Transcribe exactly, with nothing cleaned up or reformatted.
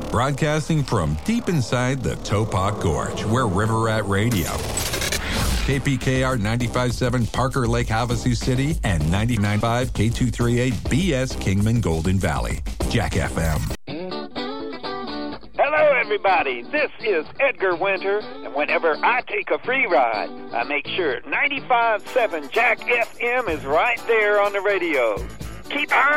Broadcasting from deep inside the Topog Gorge, where River Rat Radio. K P K R ninety-five point seven Parker Lake, Havasu City, and ninety-nine point five K two thirty-eight B S Kingman, Golden Valley. Jack F M. Hello, everybody. This is Edgar Winter, and whenever I take a free ride, I make sure ninety-five point seven Jack F M is right there on the radio. Keep on